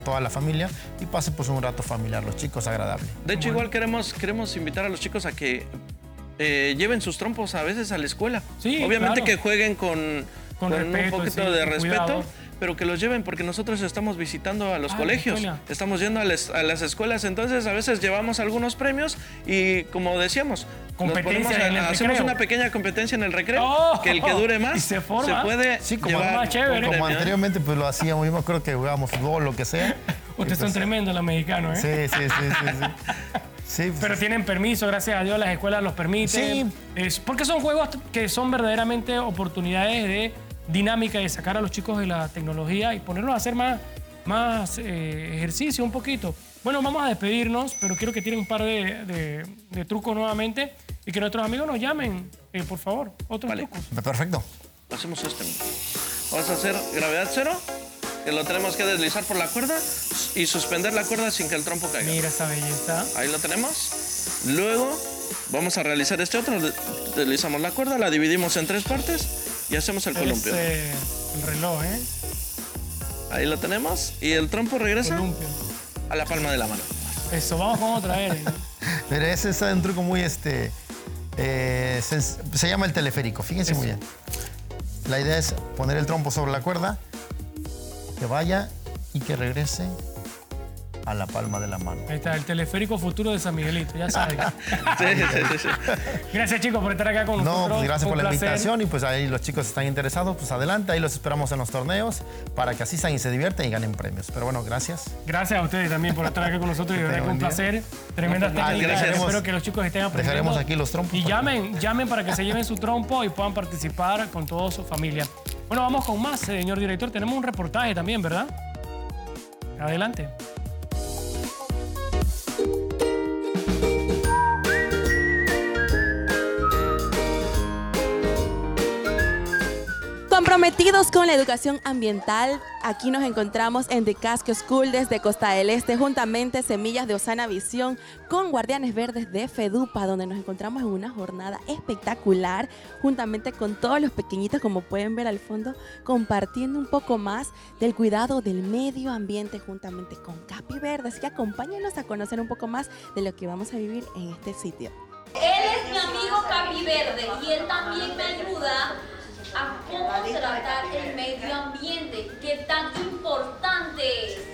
toda la familia y pase pues un rato familiar, los chicos, agradable. De hecho, igual queremos invitar a los chicos a que lleven sus trompos a veces a la escuela. Sí, obviamente claro. que jueguen con respeto, un poquito sí, de con respeto, cuidado. pero que los lleven porque nosotros estamos visitando a los la colegios, escuela. estamos yendo a las escuelas, entonces a veces llevamos algunos premios y como decíamos, Competencia en el hacemos recreo. una pequeña competencia en el recreo, ¡Oh! que el que dure más Y se forma. puede Sí, como, llevar más chévere. un como premio, ¿eh? anteriormente pues lo hacíamos, yo me acuerdo que jugábamos fútbol, lo que sea. Ustedes son tremendos los mexicanos, ¿eh? Sí. Sí, pues, Pero tienen permiso, gracias a Dios, las escuelas los permiten. Sí. Porque son juegos que son verdaderamente oportunidades de dinámica, de sacar a los chicos de la tecnología y ponerlos a hacer más ejercicio un poquito. Bueno, vamos a despedirnos, pero quiero que tiren un par de trucos nuevamente y que nuestros amigos nos llamen, por favor, otros trucos. perfecto. Hacemos este. Vamos a hacer gravedad cero, que lo tenemos que deslizar por la cuerda y suspender la cuerda sin que el trompo caiga. Mira esa belleza. Ahí lo tenemos. Luego vamos a realizar este otro. Deslizamos la cuerda, la dividimos en 3 partes y hacemos el columpio. El reloj, ¿eh? Ahí lo tenemos. Y el trompo regresa Columpio. a la palma de la mano. Eso, vamos con otra, Pero ese es un truco muy, se llama el teleférico, fíjense muy bien. La idea es poner el trompo sobre la cuerda, que vaya y que regrese a la palma de la mano. Ahí está, el teleférico futuro de San Miguelito, ya sabes. Sí. Gracias, chicos, por estar acá con nosotros. No, pues gracias por Un la placer. invitación y pues ahí los chicos están interesados, pues adelante, ahí los esperamos en los torneos para que asistan y se diviertan y ganen premios. Pero bueno, gracias. Gracias a ustedes también por estar acá con nosotros y de verdad que un placer. Tremendas técnicas. gracias. Espero que los chicos estén aprendiendo. Dejaremos aquí los trompos. Y llamen para que se lleven su trompo y puedan participar con toda su familia. Bueno, vamos con más, señor director. Tenemos un reportaje también, ¿verdad? Adelante. Comprometidos con la educación ambiental, aquí nos encontramos en The Casco School desde Costa del Este, juntamente Semillas de Osana Visión con Guardianes Verdes de FEDUPA, donde nos encontramos en una jornada espectacular, juntamente con todos los pequeñitos, como pueden ver al fondo, compartiendo un poco más del cuidado del medio ambiente juntamente con Capi Verde. Así que acompáñenos a conocer un poco más de lo que vamos a vivir en este sitio. Él es mi amigo Capi Verde y él también me ayuda a cómo tratar el medio ambiente, qué tan importante es.